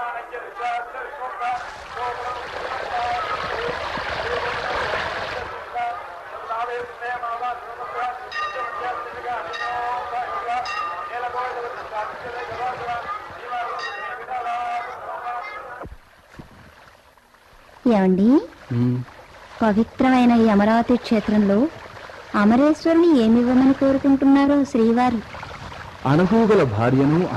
ఏమండి, పవిత్రమైన ఈ అమరావతి క్షేత్రంలో అమరేశ్వరుని ఏమివ్వమని కోరుకుంటున్నారో శ్రీవారు? అణహూగల భార్యను